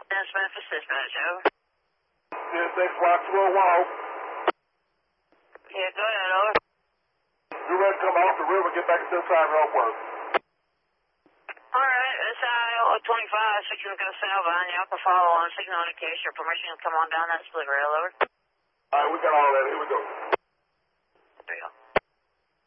That's Memphis Dispatch, over. Yeah, 6 Rock 201. Yeah, go ahead, over. You ready to come off the river, get back to this side real quick. Alright, it's I-25, 6 is going to south behind you. I can follow on signal in case your permission to come on down that split rail, over. Alright, we got all that. Here we go.